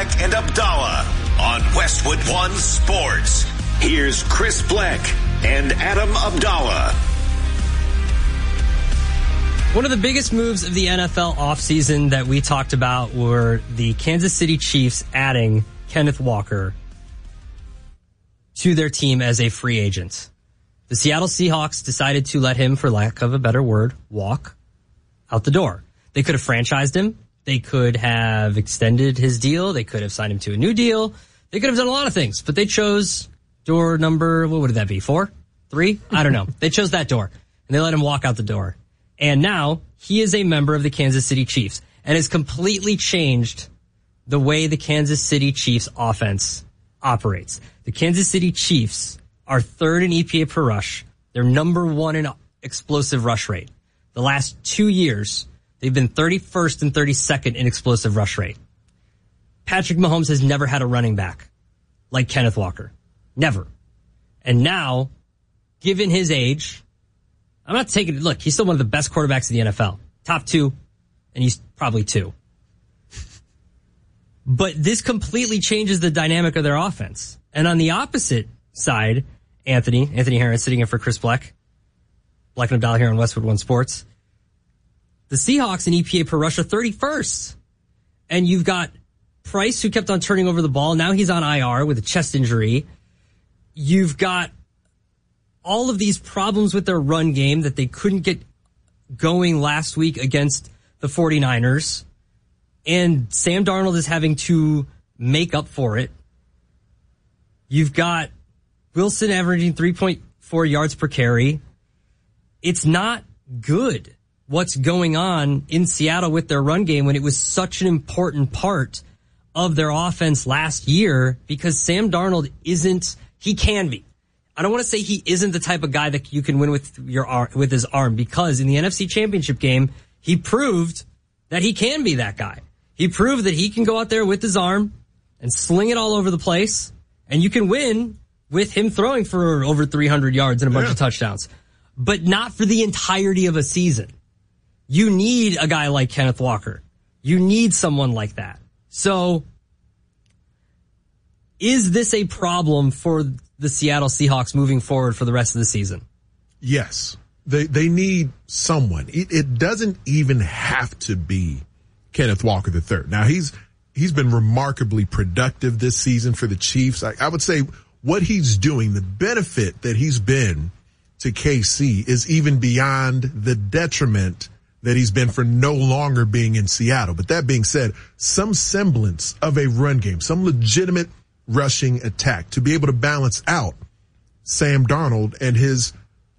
Black and Abdallah on Westwood One Sports. Here's Chris Black and Adam Abdallah. One of the biggest moves of the NFL offseason that we talked about were the Kansas City Chiefs adding Kenneth Walker to their team as a free agent. The Seattle Seahawks decided to let him, for lack of a better word, walk out the door. They could have franchised him. They could have extended his deal. They could have signed him to a new deal. They could have done a lot of things, but they chose door number, what would that be, 4? 3? I don't know. They chose that door, and they let him walk out the door. And now he is a member of the Kansas City Chiefs and has completely changed the way the Kansas City Chiefs offense operates. The Kansas City Chiefs are third in EPA per rush. They're number 1 in explosive rush rate. The last 2 years, they've been 31st and 32nd in explosive rush rate. Patrick Mahomes has never had a running back like Kenneth Walker. Never. And now, given his age, I'm not taking it. Look, he's still one of the best quarterbacks in the NFL. Top 2, and he's probably 2. But this completely changes the dynamic of their offense. And on the opposite side, Anthony Herron sitting in for Chris Black and Abdallah here on Westwood One Sports. The Seahawks in EPA per rush are 31st. And you've got Price, who kept on turning over the ball. Now he's on IR with a chest injury. You've got all of these problems with their run game that they couldn't get going last week against the 49ers. And Sam Darnold is having to make up for it. You've got Wilson averaging 3.4 yards per carry. It's not good what's going on in Seattle with their run game when it was such an important part of their offense last year, because Sam Darnold he can be. I don't want to say he isn't the type of guy that you can win with his arm, because in the NFC Championship game, he proved that he can be that guy. He proved that he can go out there with his arm and sling it all over the place, and you can win with him throwing for over 300 yards and a bunch of touchdowns. But not for the entirety of a season. You need a guy like Kenneth Walker. You need someone like that. So, is this a problem for the Seattle Seahawks moving forward for the rest of the season? Yes. They need someone. It doesn't even have to be Kenneth Walker III. Now, he's been remarkably productive this season for the Chiefs. I would say what he's doing, the benefit that he's been to KC is even beyond the detriment that he's been for no longer being in Seattle. But that being said, some semblance of a run game, some legitimate rushing attack to be able to balance out Sam Darnold and his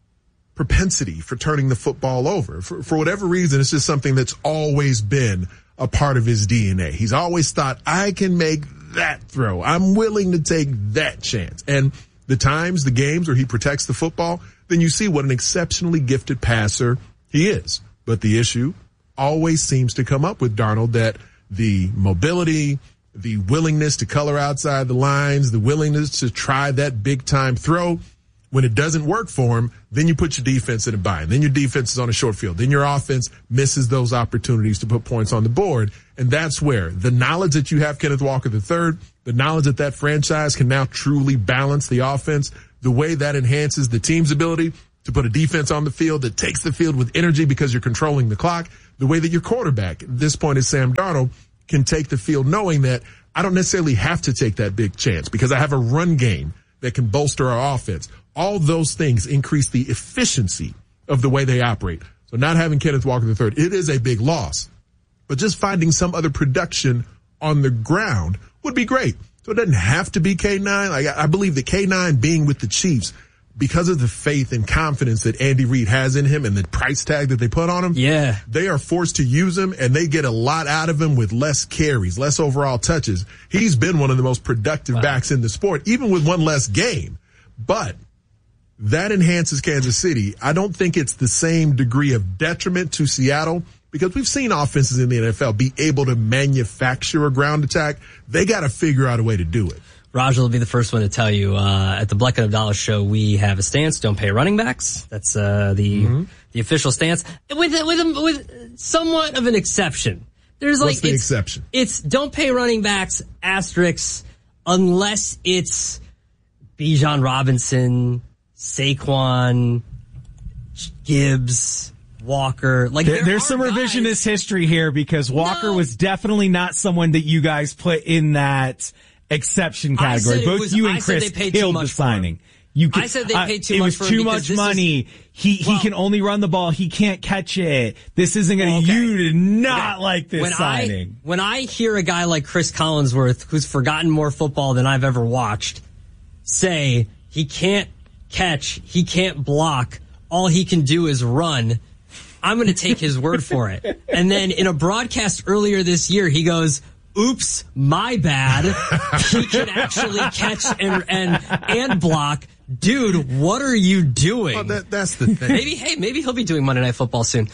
propensity for turning the football over. For whatever reason, it's just something that's always been a part of his DNA. He's always thought, I can make that throw. I'm willing to take that chance. And the games where he protects the football, then you see what an exceptionally gifted passer he is. But the issue always seems to come up with Darnold, that the mobility, the willingness to color outside the lines, the willingness to try that big time throw, when it doesn't work for him, then you put your defense in a bind. Then your defense is on a short field. Then your offense misses those opportunities to put points on the board. And that's where the knowledge that you have Kenneth Walker III, the knowledge that franchise can now truly balance the offense, the way that enhances the team's ability to put a defense on the field that takes the field with energy because you're controlling the clock, the way that your quarterback, at this point is Sam Darnold, can take the field knowing that I don't necessarily have to take that big chance because I have a run game that can bolster our offense. All those things increase the efficiency of the way they operate. So not having Kenneth Walker III, it is a big loss. But just finding some other production on the ground would be great. So it doesn't have to be K9. I believe that K9 being with the Chiefs, because of the faith and confidence that Andy Reid has in him and the price tag that they put on him, they are forced to use him, and they get a lot out of him with less carries, less overall touches. He's been one of the most productive backs in the sport, even with one less game. But that enhances Kansas City. I don't think it's the same degree of detriment to Seattle, because we've seen offenses in the NFL be able to manufacture a ground attack. They got to figure out a way to do it. Raj will be the first one to tell you, at the Black and Abdallah show, we have a stance: don't pay running backs. That's the official stance, with somewhat of an exception, There's What's the exception? It's don't pay running backs asterisks unless it's Bijan Robinson, Saquon, Gibbs, Walker. Like there's some revisionist history here because Walker was definitely not someone that you guys put in that exception category. Both you and Chris killed the signing. I said they paid too much for him. It was too much money. He can only run the ball. He can't catch it. This isn't going to, you did not like this signing. When I hear a guy like Chris Collinsworth, who's forgotten more football than I've ever watched, say he can't catch, he can't block, all he can do is run, I'm going to take his word for it. And then in a broadcast earlier this year, he goes, oops, my bad. He can actually catch and block. Dude, what are you doing? Well, that's the thing. Maybe he'll be doing Monday Night Football soon.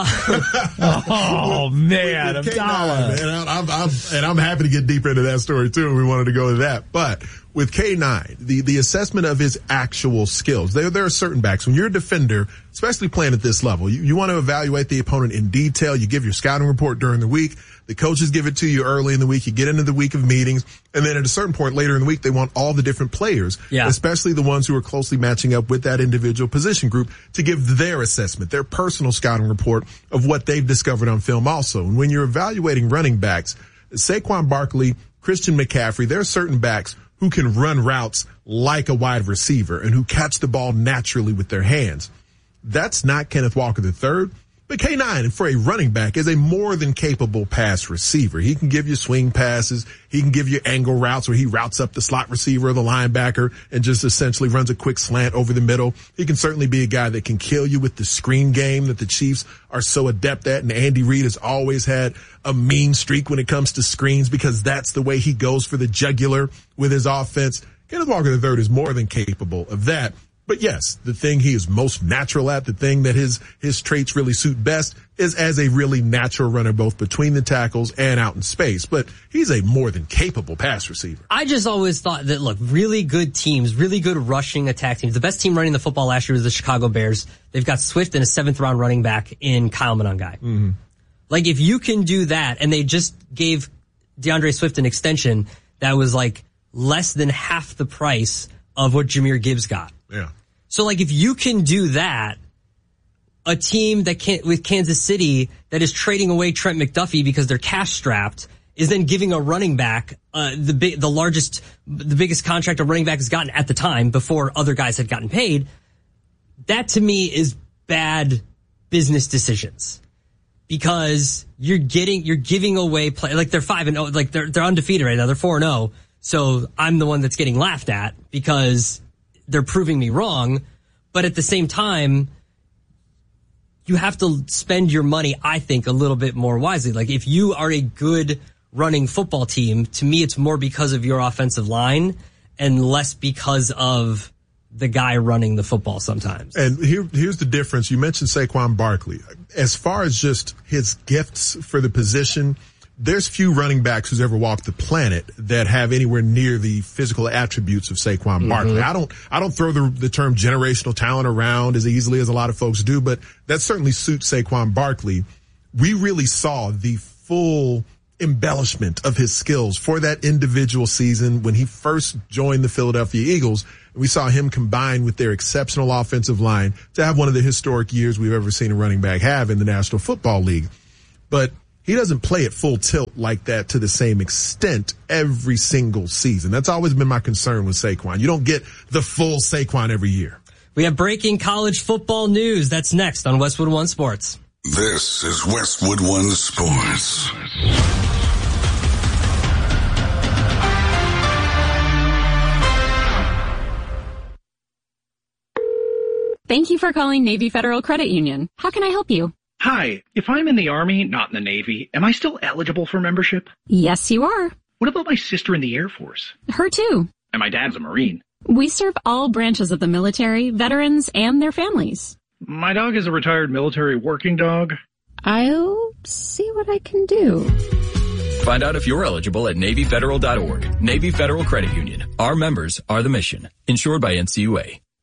Oh man, Abdallah. And I'm happy to get deeper into that story too. We wanted to go to that, but with K9, the assessment of his actual skills. There are certain backs when you're a defender, especially playing at this level. You want to evaluate the opponent in detail. You give your scouting report during the week. The coaches give it to you early in the week. You get into the week of meetings, and then at a certain point later in the week, they want all the different players, especially the ones who are closely matching up with that individual position group, to give their assessment, their personal scouting report of what they've discovered on film also. And when you're evaluating running backs, Saquon Barkley, Christian McCaffrey, there are certain backs who can run routes like a wide receiver and who catch the ball naturally with their hands. That's not Kenneth Walker III. But K9, for a running back, is a more than capable pass receiver. He can give you swing passes. He can give you angle routes where he routes up the slot receiver or the linebacker and just essentially runs a quick slant over the middle. He can certainly be a guy that can kill you with the screen game that the Chiefs are so adept at. And Andy Reid has always had a mean streak when it comes to screens because that's the way he goes for the jugular with his offense. Kenneth Walker III is more than capable of that. But yes, the thing he is most natural at, the thing that his traits really suit best is as a really natural runner, both between the tackles and out in space. But he's a more than capable pass receiver. I just always thought that, look, really good teams, really good rushing attack teams. The best team running the football last year was the Chicago Bears. They've got Swift and a 7th round running back in Kyle Monangai. Mm-hmm. Like, if you can do that, and they just gave DeAndre Swift an extension that was like less than half the price of what Jahmyr Gibbs got. Yeah. So, like, if you can do that, a team that with Kansas City that is trading away Trent McDuffie because they're cash strapped is then giving a running back the biggest contract a running back has gotten at the time before other guys had gotten paid. That to me is bad business decisions because you're giving away play, like they're 5-0, like they're undefeated right now. They're 4-0. So I'm the one that's getting laughed at because they're proving me wrong. But at the same time, you have to spend your money, I think, a little bit more wisely. Like, if you are a good running football team, to me, it's more because of your offensive line and less because of the guy running the football sometimes. And here's the difference. You mentioned Saquon Barkley. As far as just his gifts for the position, there's few running backs who's ever walked the planet that have anywhere near the physical attributes of Saquon Barkley. I don't throw the term generational talent around as easily as a lot of folks do, but that certainly suits Saquon Barkley. We really saw the full embellishment of his skills for that individual season when he first joined the Philadelphia Eagles. We saw him combine with their exceptional offensive line to have one of the historic years we've ever seen a running back have in the National Football League. But he doesn't play at full tilt like that to the same extent every single season. That's always been my concern with Saquon. You don't get the full Saquon every year. We have breaking college football news. That's next on Westwood One Sports. This is Westwood One Sports. Thank you for calling Navy Federal Credit Union. How can I help you? Hi, if I'm in the Army, not in the Navy, am I still eligible for membership? Yes, you are. What about my sister in the Air Force? Her too. And my dad's a Marine. We serve all branches of the military, veterans, and their families. My dog is a retired military working dog. I'll see what I can do. Find out if you're eligible at NavyFederal.org. Navy Federal Credit Union. Our members are the mission. Insured by NCUA.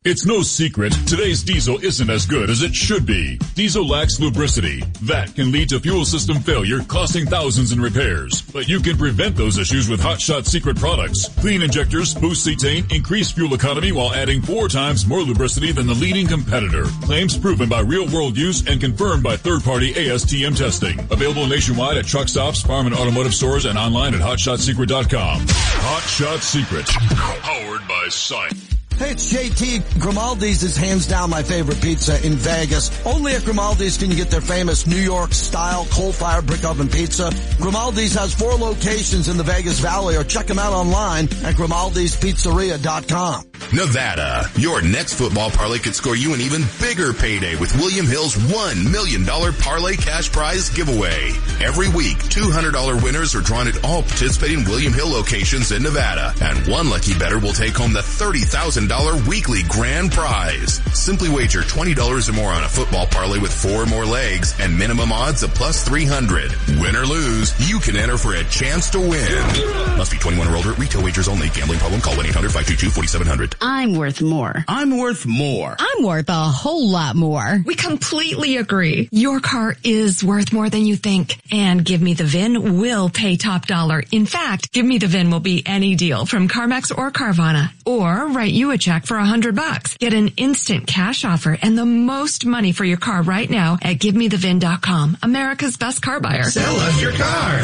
It's no secret, today's diesel isn't as good as it should be. Diesel lacks lubricity. That can lead to fuel system failure, costing thousands in repairs. But you can prevent those issues with Hot Shot Secret products. Clean injectors, boost cetane, increase fuel economy while adding 4 times more lubricity than the leading competitor. Claims proven by real-world use and confirmed by third-party ASTM testing. Available nationwide at truck stops, farm and automotive stores, and online at hotshotsecret.com. Hot Shot Secret. Powered by Science. Hey, it's JT. Grimaldi's is hands down my favorite pizza in Vegas. Only at Grimaldi's can you get their famous New York style coal-fired brick oven pizza. Grimaldi's has 4 locations in the Vegas Valley, or check them out online at Grimaldi'sPizzeria.com. Nevada, your next football parlay could score you an even bigger payday with William Hill's $1 million parlay cash prize giveaway. Every week, $200 winners are drawn at all participating William Hill locations in Nevada, and one lucky bettor will take home the $30,000 weekly grand prize. Simply wager $20 or more on a football parlay with 4 or more legs and minimum odds of plus 300. Win or lose, you can enter for a chance to win. Must be 21 or older. Retail wagers only. Gambling problem? Call 1-800-522-4700. I'm worth more. I'm worth more. I'm worth a whole lot more. We completely agree. Your car is worth more than you think. And Give Me the VIN will pay top dollar. In fact, Give Me the VIN will be any deal from CarMax or Carvana. Or write you a check for $100. Get an instant cash offer and the most money for your car right now at GiveMeTheVIN.com. America's best car buyer. Sell us your car.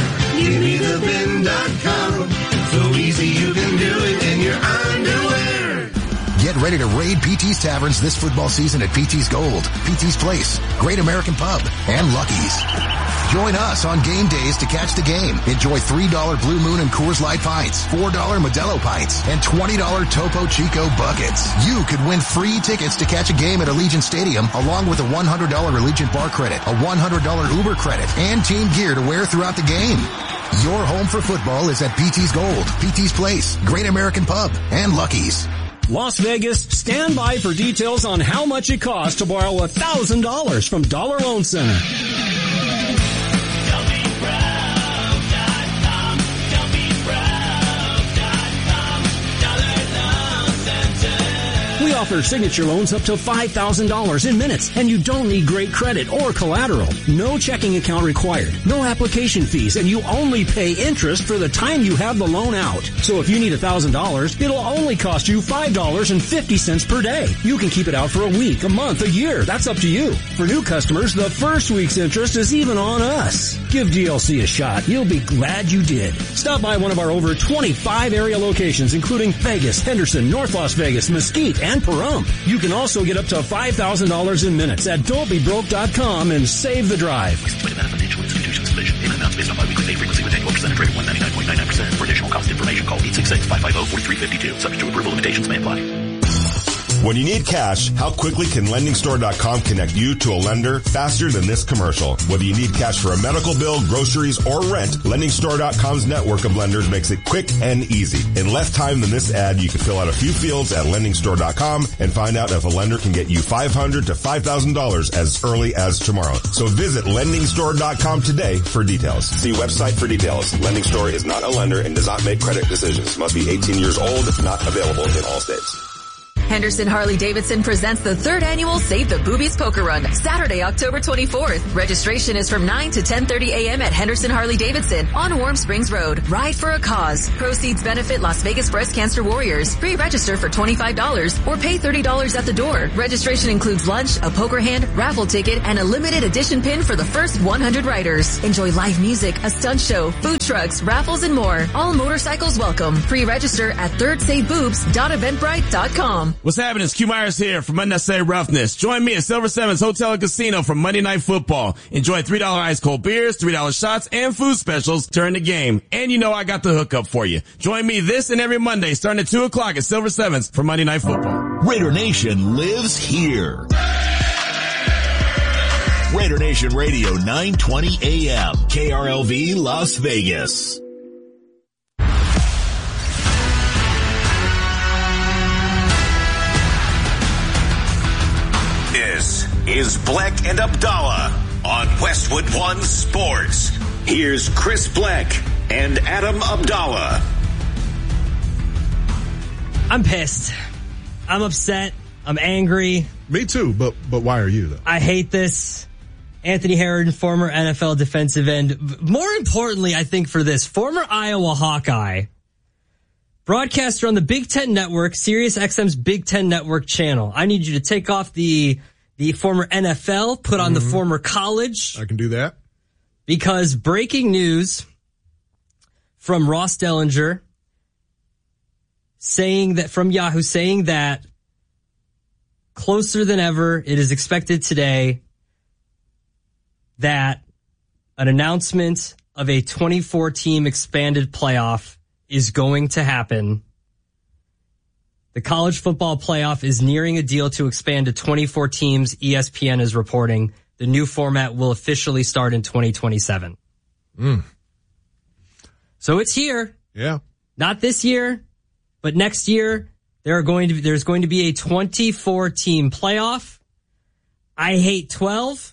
GiveMeTheVIN.com. So easy you can do it in your underwear. Get ready to raid PT's Taverns this football season at PT's Gold, PT's Place, Great American Pub, and Lucky's. Join us on game days to catch the game. Enjoy $3 Blue Moon and Coors Light pints, $4 Modelo pints, and $20 Topo Chico buckets. You could win free tickets to catch a game at Allegiant Stadium, along with a $100 Allegiant bar credit, a $100 Uber credit, and team gear to wear throughout the game. Your home for football is at PT's Gold, PT's Place, Great American Pub, and Lucky's. Las Vegas, stand by for details on how much it costs to borrow $1,000 from Dollar Loan Center. We offer signature loans up to $5,000 in minutes, and you don't need great credit or collateral. No checking account required, no application fees, and you only pay interest for the time you have the loan out. So if you need $1,000, it'll only cost you $5.50 per day. You can keep it out for a week, a month, a year. That's up to you. For new customers, the first week's interest is even on us. Give DLC a shot. You'll be glad you did. Stop by one of our over 25 area locations, including Vegas, Henderson, North Las Vegas, Mesquite, and Pahrump. You can also get up to $5,000 in minutes at don'tbebroke.com and save the drive. Financial institutions division. Payment amounts based on biweekly pay frequency with annual percentage rate of 199.99%. For additional cost information, call 866-550-4352. Subject to approval, limitations may apply. When you need cash, how quickly can LendingStore.com connect you to a lender faster than this commercial? Whether you need cash for a medical bill, groceries, or rent, LendingStore.com's network of lenders makes it quick and easy. In less time than this ad, you can fill out a few fields at LendingStore.com and find out if a lender can get you $500 to $5,000 as early as tomorrow. So visit LendingStore.com today for details. See website for details. Lending Store is not a lender and does not make credit decisions. Must be 18 years old. Not available in all states. Henderson Harley-Davidson presents the 3rd annual Save the Boobies Poker Run, Saturday, October 24th. Registration is from 9 to 10:30 a.m. at Henderson Harley-Davidson on Warm Springs Road. Ride for a cause. Proceeds benefit Las Vegas Breast Cancer Warriors. Pre-register for $25 or pay $30 at the door. Registration includes lunch, a poker hand, raffle ticket, and a limited edition pin for the first 100 riders. Enjoy live music, a stunt show, food trucks, raffles, and more. All motorcycles welcome. Pre-register at thirdSaveBoobs.eventbrite.com. What's happening? It's Q Myers here from Unnecessary Roughness. Join me at Silver Sevens Hotel and Casino for Monday Night Football. Enjoy $3 ice cold beers, $3 shots, and food specials during the game. And you know I got the hookup for you. Join me this and every Monday starting at 2 o'clock at Silver Sevens for Monday Night Football. Raider Nation lives here. Raider Nation Radio 920 AM, KRLV Las Vegas. This is Bleck and Abdallah on Westwood One Sports. Here's Chris Bleck and Adam Abdallah. I'm pissed. I'm upset. I'm angry. Me too, but why are you, though? I hate this. Anthony Herron, former NFL defensive end. More importantly, I think for this, former Iowa Hawkeye, broadcaster on the Big Ten Network, Sirius XM's Big Ten Network channel. I need you to take off the former NFL, put on the former college. I can do that. Because breaking news from Ross Dellinger from Yahoo saying that closer than ever, it is expected today that an announcement of a 24-team expanded playoff is going to happen. The college football playoff is nearing a deal to expand to 24 teams, ESPN is reporting. The new format will officially start in 2027. So it's here. Yeah. Not this year, but next year there's going to be a 24-team playoff. I hate 12.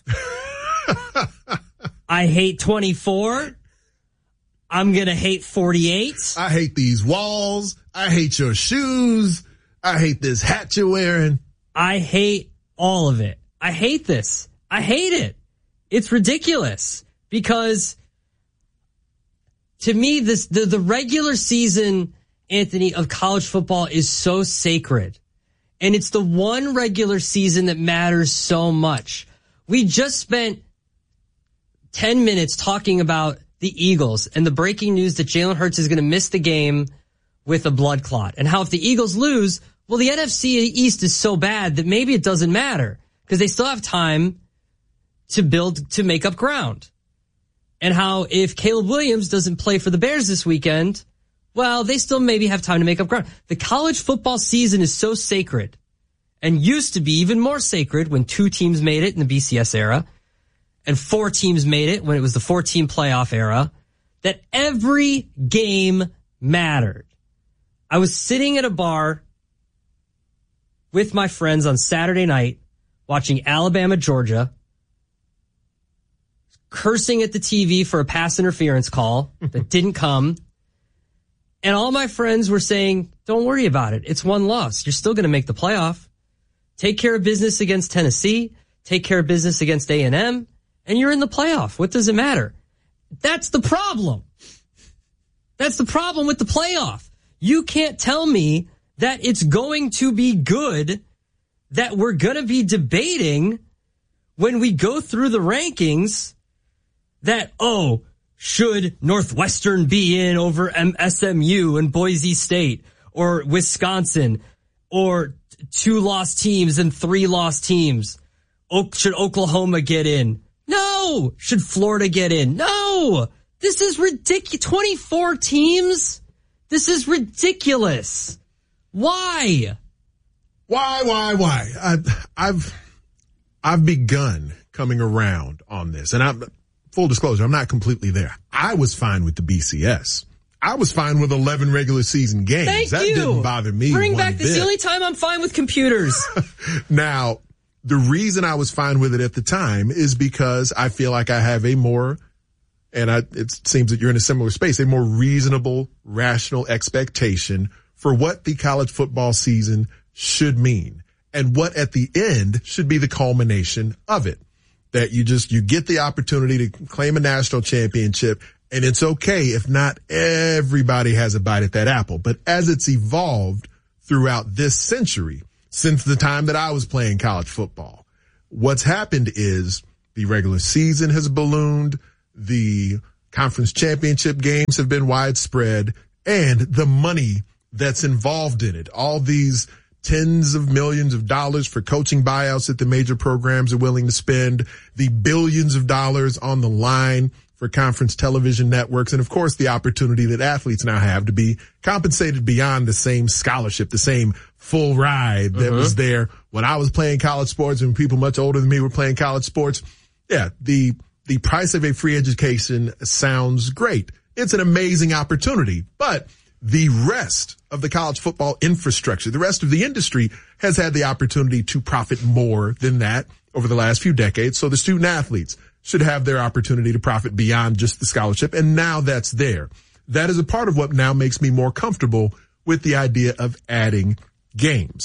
I hate 24. I'm going to hate 48. I hate these walls. I hate your shoes. I hate this hat you're wearing. I hate all of it. I hate this. I hate it. It's ridiculous because to me, the regular season, Anthony, of college football is so sacred. And it's the one regular season that matters so much. We just spent 10 minutes talking about the Eagles and the breaking news that Jalen Hurts is going to miss the game with a blood clot. And how if the Eagles lose, well, the NFC East is so bad that maybe it doesn't matter because they still have time to make up ground. And how if Caleb Williams doesn't play for the Bears this weekend, well, they still maybe have time to make up ground. The college football season is so sacred and used to be even more sacred when 2 teams made it in the BCS era and 4 teams made it when it was the 4-team playoff era, that every game mattered. I was sitting at a bar with my friends on Saturday night watching Alabama, Georgia, cursing at the TV for a pass interference call that didn't come. And all my friends were saying, don't worry about it. It's one loss. You're still going to make the playoff. Take care of business against Tennessee. Take care of business against A&M. And you're in the playoff. What does it matter? That's the problem. That's the problem with the playoff. You can't tell me that it's going to be good, that we're going to be debating when we go through the rankings that, should Northwestern be in over SMU and Boise State or Wisconsin or 2 lost teams and 3 lost teams? Should Oklahoma get in? No. Should Florida get in? No. This is ridiculous. 24 teams? This is ridiculous. Why? Why? I've begun coming around on this, and full disclosure, I'm not completely there. I was fine with the BCS. I was fine with 11 regular season games. Thank that you. Didn't bother me. Bring back this. The only time I'm fine with computers. Now, the reason I was fine with it at the time is because I feel like I have a more, and it seems that you're in a similar space, a more reasonable, rational expectation for what the college football season should mean and what at the end should be the culmination of it. That you get the opportunity to claim a national championship, and it's okay if not everybody has a bite at that apple. But as it's evolved throughout this century, since the time that I was playing college football, what's happened is the regular season has ballooned, the conference championship games have been widespread, and the money that's involved in it, all these tens of millions of dollars for coaching buyouts that the major programs are willing to spend, the billions of dollars on the line for conference television networks, and of course the opportunity that athletes now have to be compensated beyond the same scholarship, the same full ride that was there when I was playing college sports and people much older than me were playing college sports. Yeah, the price of a free education sounds great. It's an amazing opportunity, but the rest of the college football infrastructure, the rest of the industry has had the opportunity to profit more than that over the last few decades. So the student athletes should have their opportunity to profit beyond just the scholarship. And now that's there. That is a part of what now makes me more comfortable with the idea of adding games.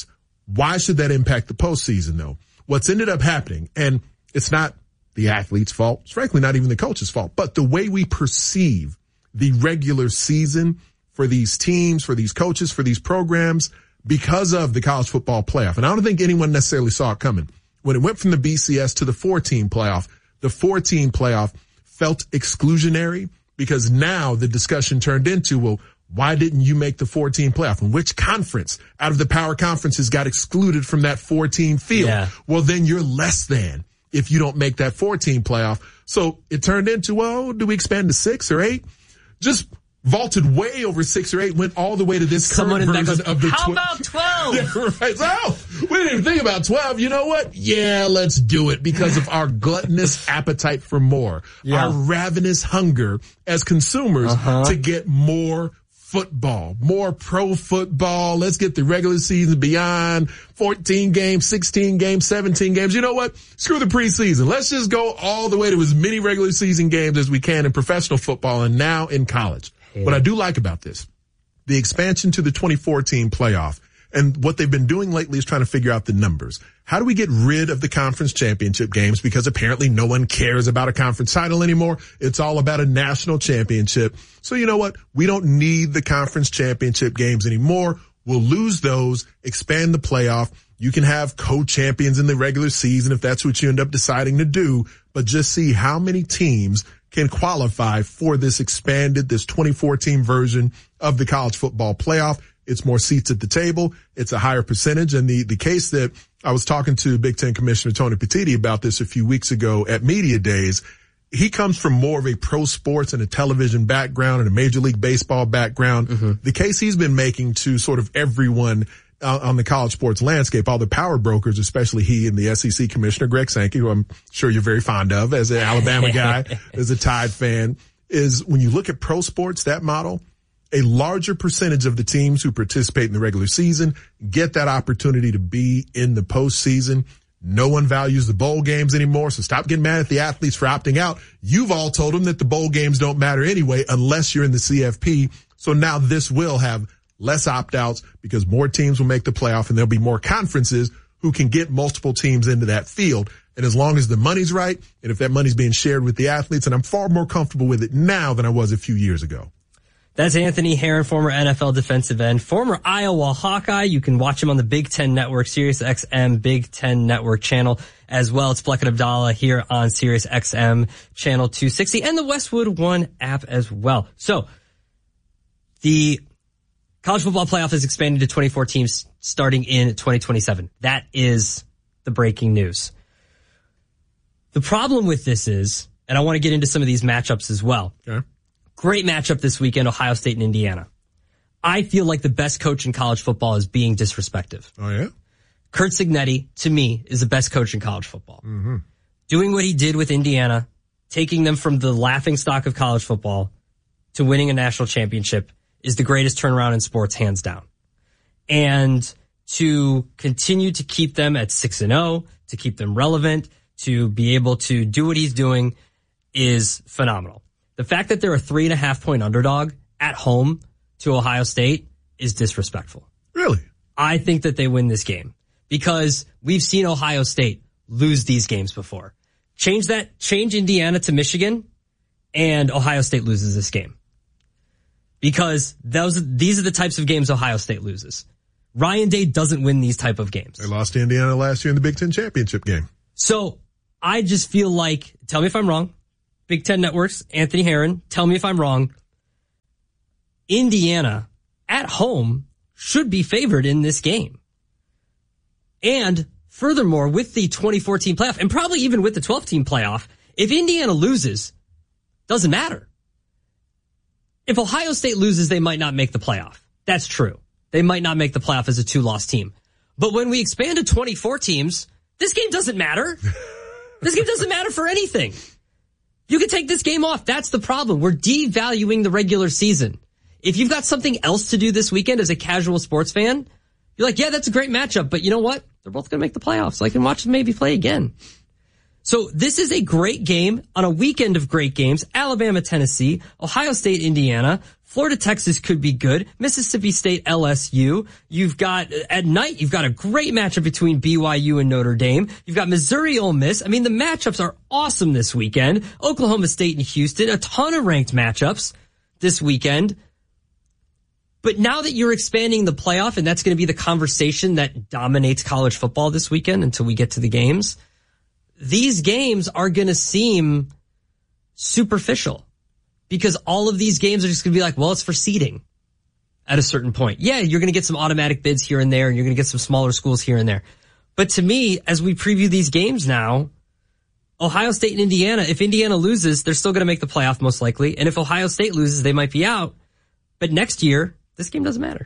Why should that impact the postseason, though? What's ended up happening, and it's not the athlete's fault, it's frankly not even the coach's fault, but the way we perceive the regular season for these teams, for these coaches, for these programs, because of the college football playoff. And I don't think anyone necessarily saw it coming. When it went from the BCS to the 4-team playoff, the 4-team playoff felt exclusionary because now the discussion turned into, well, why didn't you make the 4-team playoff? And which conference out of the power conferences got excluded from that 4-team field? Yeah. Well, then you're less than if you don't make that 4-team playoff. So it turned into, well, do we expand to 6 or 8? Just vaulted way over 6 or 8, went all the way to this current version of the how about 12? Yeah, right. So, we didn't even think about 12. You know what? Yeah, let's do it because of our gluttonous appetite for more, our ravenous hunger as consumers to get more football, more pro football. Let's get the regular season beyond 14 games, 16 games, 17 games. You know what? Screw the preseason. Let's just go all the way to as many regular season games as we can in professional football and now in college. Yeah. What I do like about this, the expansion to the 24-team playoff, and what they've been doing lately is trying to figure out the numbers. How do we get rid of the conference championship games? Because apparently no one cares about a conference title anymore. It's all about a national championship. So you know what? We don't need the conference championship games anymore. We'll lose those, expand the playoff. You can have co-champions in the regular season if that's what you end up deciding to do, but just see how many teams can qualify for this expanded, this 24-team version of the college football playoff. It's more seats at the table. It's a higher percentage. And the case that I was talking to Big Ten Commissioner Tony Petitti about this a few weeks ago at Media Days, he comes from more of a pro sports and a television background and a Major League Baseball background. The case he's been making to sort of everyone on the college sports landscape, all the power brokers, especially he and the SEC Commissioner Greg Sankey, who I'm sure you're very fond of as an Alabama guy, as a Tide fan, is when you look at pro sports, that model, a larger percentage of the teams who participate in the regular season get that opportunity to be in the postseason. No one values the bowl games anymore, so stop getting mad at the athletes for opting out. You've all told them that the bowl games don't matter anyway unless you're in the CFP. So now this will have less opt-outs because more teams will make the playoff and there'll be more conferences who can get multiple teams into that field. And as long as the money's right, and if that money's being shared with the athletes, and I'm far more comfortable with it now than I was a few years ago. That's Anthony Herron, former NFL defensive end, former Iowa Hawkeye. You can watch him on the Big Ten Network, Sirius XM Big Ten Network channel as well. It's Bleck and Abdallah here on Sirius XM channel 260 and the Westwood One app as well. So the college football playoff is expanded to 24 teams starting in 2027. That is the breaking news. The problem with this is, and I want to get into some of these matchups as well. Okay. Great matchup this weekend, Ohio State and Indiana. I feel like the best coach in college football is being disrespectful. Oh, yeah? Curt Cignetti, to me, is the best coach in college football. Doing what he did with Indiana, taking them from the laughingstock of college football to winning a national championship is the greatest turnaround in sports, hands down. And to continue to keep them at 6-0, to keep them relevant, to be able to do what he's doing is phenomenal. The fact that they're a 3.5-point underdog at home to Ohio State is disrespectful. Really? I think that they win this game because we've seen Ohio State lose these games before. Change Indiana to Michigan and Ohio State loses this game. Because these are the types of games Ohio State loses. Ryan Day doesn't win these type of games. They lost to Indiana last year in the Big Ten championship game. So I just feel like, tell me if I'm wrong, Big Ten Networks, Anthony Herron, tell me if I'm wrong. Indiana at home should be favored in this game. And furthermore, with the 24-team playoff, and probably even with the 12-team playoff, if Indiana loses, doesn't matter. If Ohio State loses, they might not make the playoff. That's true. They might not make the playoff as a 2-loss team. But when we expand to 24 teams, this game doesn't matter. This game doesn't matter for anything. You can take this game off. That's the problem. We're devaluing the regular season. If you've got something else to do this weekend as a casual sports fan, you're like, yeah, that's a great matchup, but you know what? They're both going to make the playoffs, so I can watch them maybe play again. So this is a great game on a weekend of great games. Alabama, Tennessee, Ohio State, Indiana, Florida, Texas could be good. Mississippi State, LSU. You've got a great matchup between BYU and Notre Dame. You've got Missouri, Ole Miss. I mean, the matchups are awesome this weekend. Oklahoma State and Houston, a ton of ranked matchups this weekend. But now that you're expanding the playoff, and that's going to be the conversation that dominates college football this weekend until we get to the games, these games are going to seem superficial. Because all of these games are just going to be like, well, it's for seeding at a certain point. Yeah, you're going to get some automatic bids here and there, and you're going to get some smaller schools here and there. But to me, as we preview these games now, Ohio State and Indiana, if Indiana loses, they're still going to make the playoff most likely. And if Ohio State loses, they might be out. But next year, this game doesn't matter.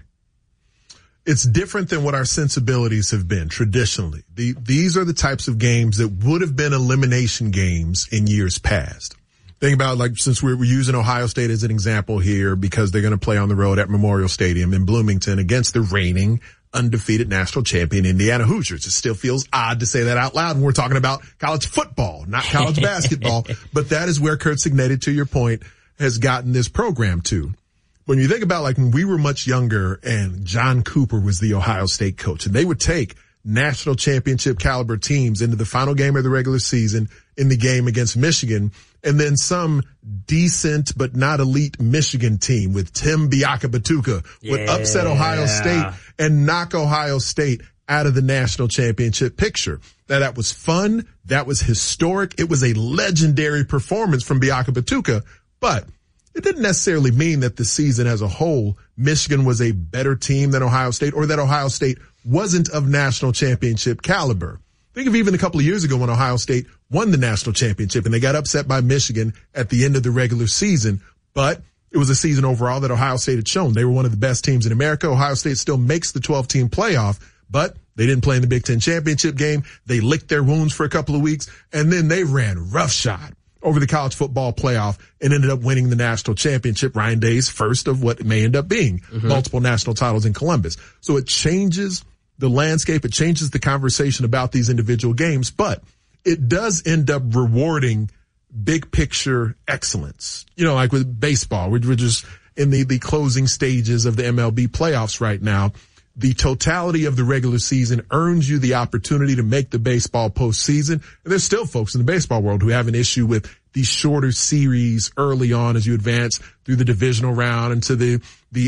It's different than what our sensibilities have been traditionally. These are the types of games that would have been elimination games in years past. Think about, like, since we're using Ohio State as an example here, because they're going to play on the road at Memorial Stadium in Bloomington against the reigning undefeated national champion Indiana Hoosiers. It still feels odd to say that out loud when we're talking about college football, not college basketball. But that is where Curt Cignetti, to your point, has gotten this program to. When you think about, like, when we were much younger and John Cooper was the Ohio State coach, and they would take national championship caliber teams into the final game of the regular season in the game against Michigan, and then some decent but not elite Michigan team with Tim Biakabatuka would upset Ohio State and knock Ohio State out of the national championship picture. Now, that was fun. That was historic. It was a legendary performance from Biakabatuka, but it didn't necessarily mean that the season as a whole, Michigan was a better team than Ohio State, or that Ohio State wasn't of national championship caliber. Think of even a couple of years ago when Ohio State won the national championship and they got upset by Michigan at the end of the regular season. But it was a season overall that Ohio State had shown they were one of the best teams in America. Ohio State still makes the 12-team playoff, but they didn't play in the Big Ten championship game. They licked their wounds for a couple of weeks, and then they ran roughshod over the college football playoff and ended up winning the national championship, Ryan Day's first of what may end up being multiple national titles in Columbus. So it changes the landscape. It changes the conversation about these individual games, but it does end up rewarding big picture excellence. You know, like with baseball, we're just in the closing stages of the MLB playoffs right now. The totality of the regular season earns you the opportunity to make the baseball postseason. And there's still folks in the baseball world who have an issue with these shorter series early on as you advance through the divisional round into the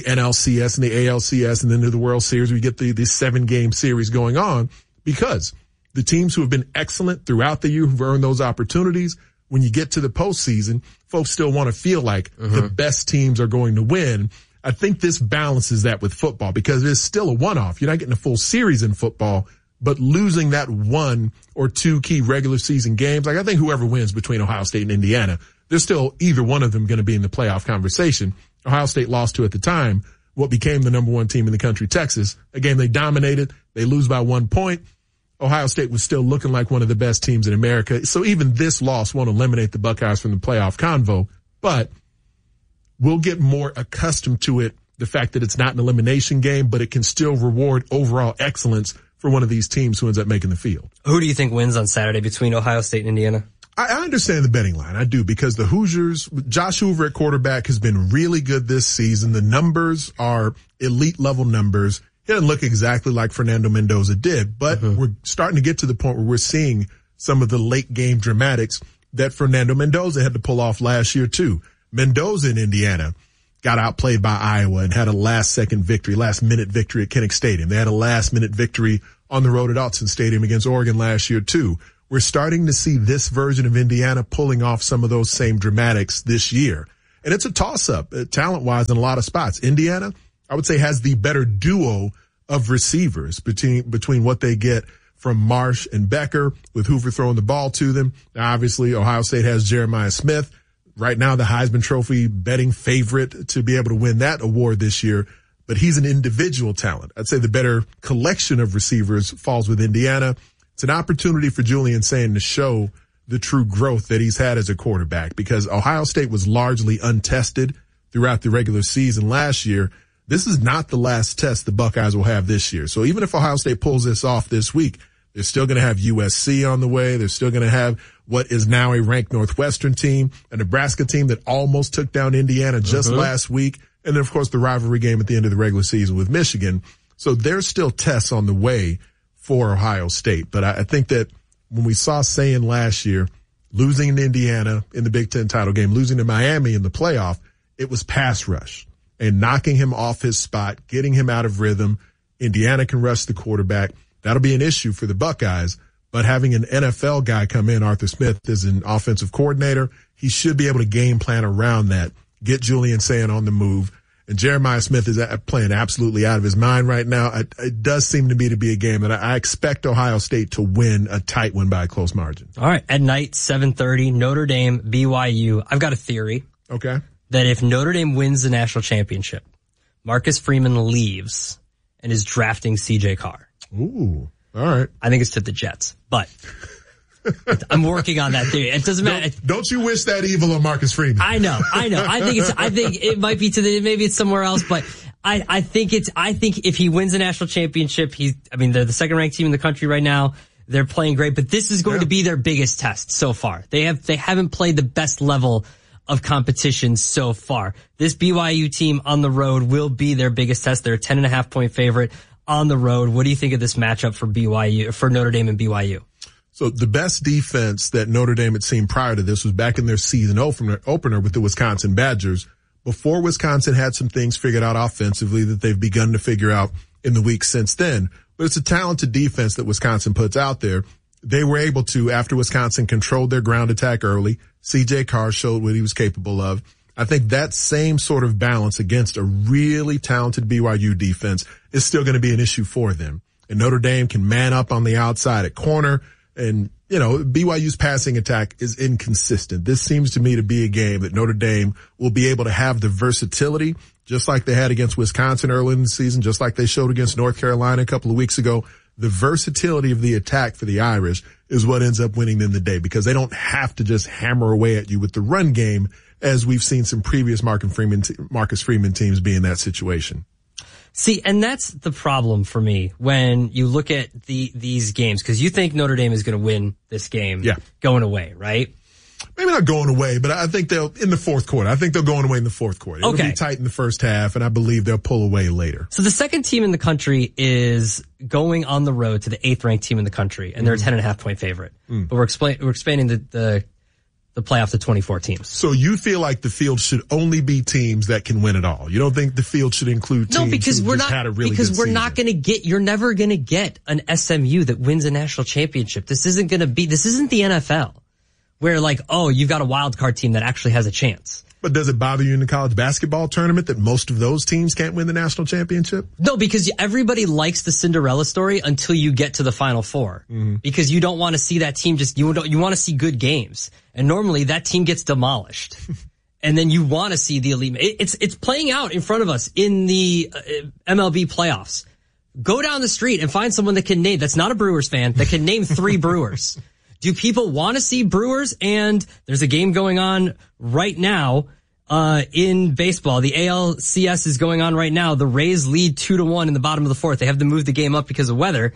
NLCS and the ALCS and then to the World Series. We get the 7-game series going on because the teams who have been excellent throughout the year, who've earned those opportunities, when you get to the postseason, folks still want to feel like the best teams are going to win. I think this balances that with football because it is still a one-off. You're not getting a full series in football, but losing that 1 or 2 key regular season games, like I think whoever wins between Ohio State and Indiana, there's still either one of them going to be in the playoff conversation. Ohio State lost to, at the time, what became the number 1 team in the country, Texas. A game they dominated. They lose by 1 point. Ohio State was still looking like one of the best teams in America. So even this loss won't eliminate the Buckeyes from the playoff convo, but we'll get more accustomed to it, the fact that it's not an elimination game, but it can still reward overall excellence for one of these teams who ends up making the field. Who do you think wins on Saturday between Ohio State and Indiana? I understand the betting line. I do, because the Hoosiers, Josh Hoover at quarterback has been really good this season. The numbers are elite level numbers. He doesn't look exactly like Fernando Mendoza did, but we're starting to get to the point where we're seeing some of the late game dramatics that Fernando Mendoza had to pull off last year too. Mendoza in Indiana got outplayed by Iowa and had a last minute victory at Kinnick Stadium. They had a last minute victory on the road at Autzen Stadium against Oregon last year too. We're starting to see this version of Indiana pulling off some of those same dramatics this year. And it's a toss up talent wise in a lot of spots. Indiana, I would say, has the better duo of receivers between what they get from Marsh and Becker, with Hoover throwing the ball to them. Now, obviously, Ohio State has Jeremiah Smith. Right now, the Heisman Trophy betting favorite to be able to win that award this year, but he's an individual talent. I'd say the better collection of receivers falls with Indiana. It's an opportunity for Julian Sayin to show the true growth that he's had as a quarterback, because Ohio State was largely untested throughout the regular season last year. This is not the last test the Buckeyes will have this year. So even if Ohio State pulls this off this week, they're still going to have USC on the way. They're still going to have what is now a ranked Northwestern team, a Nebraska team that almost took down Indiana just last week. And then, of course, the rivalry game at the end of the regular season with Michigan. So there's still tests on the way for Ohio State. But I think that when we saw Sayin last year, losing to Indiana in the Big Ten title game, losing to Miami in the playoff, it was pass rush and knocking him off his spot, getting him out of rhythm. Indiana can rush the quarterback. That'll be an issue for the Buckeyes. But having an NFL guy come in, Arthur Smith, is an offensive coordinator. He should be able to game plan around that, get Julian Sayin on the move. And Jeremiah Smith is playing absolutely out of his mind right now. It does seem to be a game that I expect Ohio State to win a tight one by a close margin. All right. At night, 7:30, Notre Dame, BYU. I've got a theory. Okay. That if Notre Dame wins the national championship, Marcus Freeman leaves and is drafting CJ Carr. Ooh. All right. I think it's to the Jets, but I'm working on that theory. It doesn't matter. Don't you wish that evil on Marcus Freeman? I know. I think it might be maybe it's somewhere else, but I think if he wins a national championship, they're the second ranked team in the country right now. They're playing great, but this is going to be their biggest test so far. They haven't played the best level of competition so far. This BYU team on the road will be their biggest test. They're a 10.5 point favorite on the road. What do you think of this matchup for Notre Dame and BYU? So the best defense that Notre Dame had seen prior to this was back in their season opener with the Wisconsin Badgers. Before Wisconsin had some things figured out offensively that they've begun to figure out in the weeks since then. But it's a talented defense that Wisconsin puts out there. They were able to, after Wisconsin controlled their ground attack early, CJ Carr showed what he was capable of. I think that same sort of balance against a really talented BYU defense is still going to be an issue for them. And Notre Dame can man up on the outside at corner. And, BYU's passing attack is inconsistent. This seems to me to be a game that Notre Dame will be able to have the versatility, just like they had against Wisconsin early in the season, just like they showed against North Carolina a couple of weeks ago. The versatility of the attack for the Irish is what ends up winning them the day, because they don't have to just hammer away at you with the run game, as we've seen some previous Marcus Freeman teams be in that situation. See, and that's the problem for me when you look at these games, because you think Notre Dame is going to win this game going away, right? Maybe not going away, but I think they'll in the fourth quarter. I think they're going away in the fourth quarter. It'll be tight in the first half, and I believe they'll pull away later. So the second team in the country is going on the road to the 8th ranked team in the country, and they're a 10.5 point favorite. But we're expanding the playoff to 24 teams. So you feel like the field should only be teams that can win it all. You don't think the field should include teams who had a really good season? Because we're not going to you're never going to get an SMU that wins a national championship. This isn't the NFL where you've got a wild card team that actually has a chance. But does it bother you in the college basketball tournament that most of those teams can't win the national championship? No, because everybody likes the Cinderella story until you get to the Final Four. Mm-hmm. Because you don't want to see that team you want to see good games. And normally that team gets demolished. And then you want to see the elite. It's playing out in front of us in the MLB playoffs. Go down the street and find someone that's not a Brewers fan, that can name 3 Brewers. Do people want to see Brewers? And there's a game going on right now, in baseball. The ALCS is going on right now. The Rays lead 2-1 in the bottom of the 4th. They have to move the game up because of weather.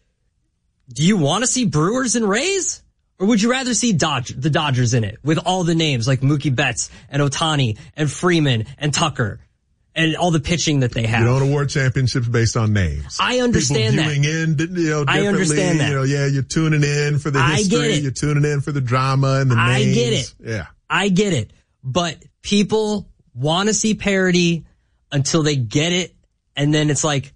Do you want to see Brewers and Rays? Or would you rather see the Dodgers in it with all the names like Mookie Betts and Ohtani and Freeman and Tucker and all the pitching that they have? You don't award championships based on names. I understand People viewing in, differently. I understand that. You're tuning in for the history. You're tuning in for the drama and the names. I get it. Yeah. I get it. But people want to see parity until they get it. And then it's like,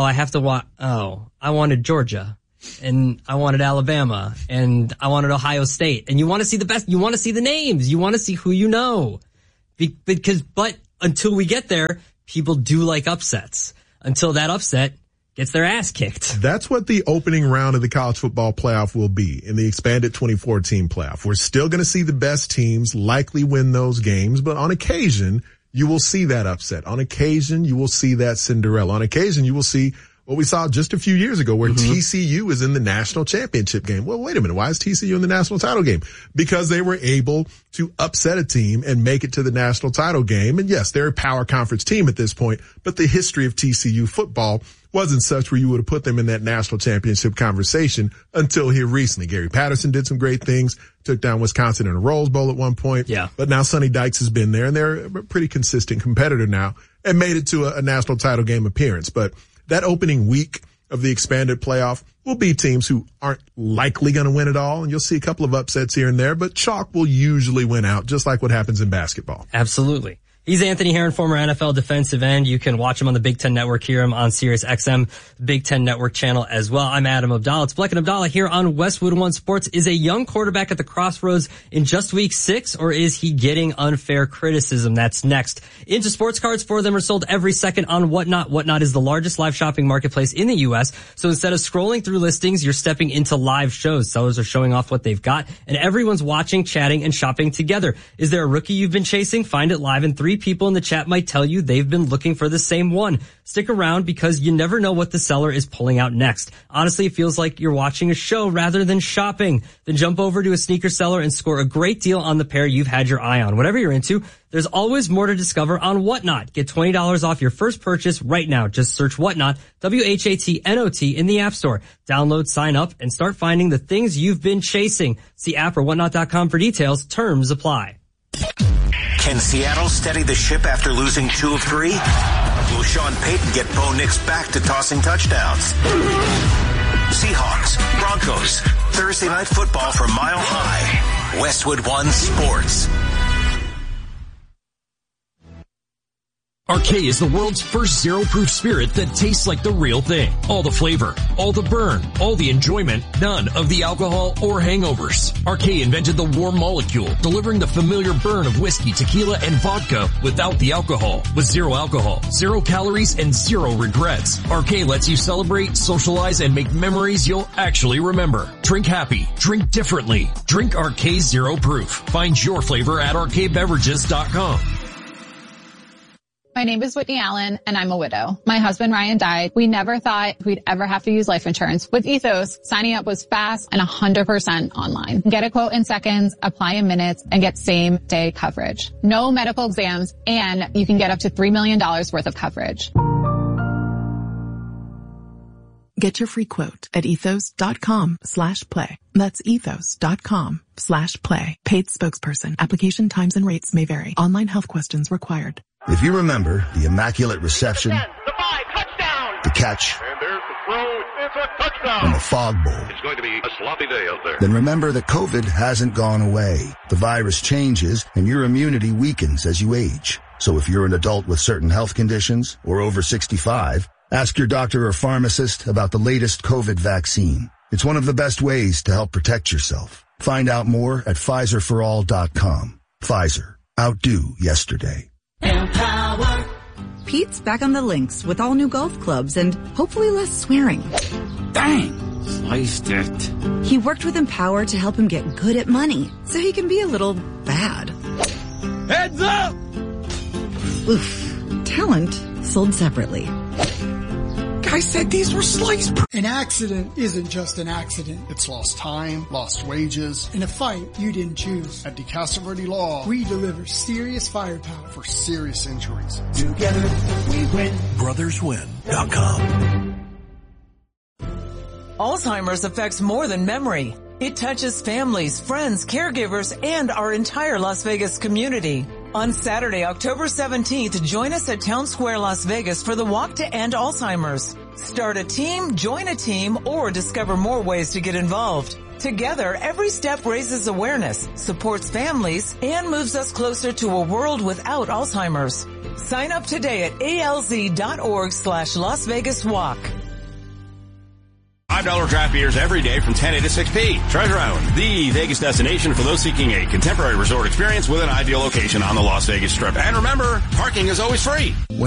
I wanted Georgia and I wanted Alabama and I wanted Ohio State. And you want to see the best. You want to see the names. You want to see who you know. But until we get there, people do like upsets. Until that upset gets their ass kicked. That's what the opening round of the college football playoff will be in the expanded 24-team playoff. We're still going to see the best teams likely win those games, but on occasion, you will see that upset. On occasion, you will see that Cinderella. On occasion, you will see what we saw just a few years ago where TCU is in the national championship game. Well, wait a minute. Why is TCU in the national title game? Because they were able to upset a team and make it to the national title game. And yes, they're a power conference team at this point, but the history of TCU football wasn't such where you would have put them in that national championship conversation until here recently. Gary Patterson did some great things, took down Wisconsin in a Rose Bowl at one point. Yeah. But now Sonny Dykes has been there, and they're a pretty consistent competitor now and made it to a national title game appearance. But that opening week of the expanded playoff will be teams who aren't likely going to win it all, and you'll see a couple of upsets here and there, but chalk will usually win out, just like what happens in basketball. Absolutely. He's Anthony Herron, former NFL defensive end. You can watch him on the Big Ten Network, hear him on Sirius XM, Big Ten Network channel as well. I'm Adam Abdallah. It's Bleck and Abdallah here on Westwood One Sports. Is a young quarterback at the crossroads in just week 6, or is he getting unfair criticism? That's next. Into sports cards, 4 of them are sold every second on Whatnot. Whatnot is the largest live shopping marketplace in the U.S. So instead of scrolling through listings, you're stepping into live shows. Sellers are showing off what they've got, and everyone's watching, chatting, and shopping together. Is there a rookie you've been chasing? Find it live, and 3 people in the chat might tell you they've been looking for the same one. Stick around because you never know what the seller is pulling out next. Honestly, it feels like you're watching a show rather than shopping. Then jump over to a sneaker seller and score a great deal on the pair you've had your eye on. Whatever you're into, there's always more to discover on Whatnot. Get $20 off your first purchase right now. Just search Whatnot, WHATNOT, in the App Store. Download, sign up, and start finding the things you've been chasing. See app or whatnot.com for details. Terms apply. Can Seattle steady the ship after losing 2 of 3? Will Sean Payton get Bo Nix back to tossing touchdowns? Seahawks, Broncos, Thursday Night Football from Mile High. Westwood One Sports. Arcade is the world's first zero-proof spirit that tastes like the real thing. All the flavor, all the burn, all the enjoyment, none of the alcohol or hangovers. Arcade invented the warm molecule, delivering the familiar burn of whiskey, tequila, and vodka without the alcohol. With zero alcohol, 0 calories, and 0 regrets. Arcade lets you celebrate, socialize, and make memories you'll actually remember. Drink happy. Drink differently. Drink Arcade Zero Proof. Find your flavor at arcadebeverages.com. My name is Whitney Allen, and I'm a widow. My husband, Ryan, died. We never thought we'd ever have to use life insurance. With Ethos, signing up was fast and 100% online. Get a quote in seconds, apply in minutes, and get same-day coverage. No medical exams, and you can get up to $3 million worth of coverage. Get your free quote at ethos.com/play. That's ethos.com/play. Paid spokesperson. Application times and rates may vary. Online health questions required. If you remember the Immaculate Reception, the 5, touchdown, the catch, and there's the throw, it's a touchdown, and the Fog Bowl, it's going to be a sloppy day out there. Then remember that COVID hasn't gone away. The virus changes and your immunity weakens as you age. So if you're an adult with certain health conditions or over 65, ask your doctor or pharmacist about the latest COVID vaccine. It's one of the best ways to help protect yourself. Find out more at PfizerForAll.com. Pfizer. Outdo yesterday. Empower. Pete's back on the links with all new golf clubs and hopefully less swearing. Dang! Sliced it. He worked with Empower to help him get good at money so he can be a little bad. Heads up! Oof. Talent sold separately. Guy said these were sliced. An accident isn't just an accident. It's lost time, lost wages. In a fight you didn't choose. At DeCasa Verde Law, we deliver serious firepower for serious injuries. Together we win. BrothersWin.com. Alzheimer's affects more than memory. It touches families, friends, caregivers, and our entire Las Vegas community. On Saturday, October 17th, join us at Town Square, Las Vegas for the Walk to End Alzheimer's. Start a team, join a team, or discover more ways to get involved. Together, every step raises awareness, supports families, and moves us closer to a world without Alzheimer's. Sign up today at alz.org/Las Vegas Walk. $5 draft beers every day from 10 a to 6p. Treasure Island, the Vegas destination for those seeking a contemporary resort experience with an ideal location on the Las Vegas Strip. And remember, parking is always free.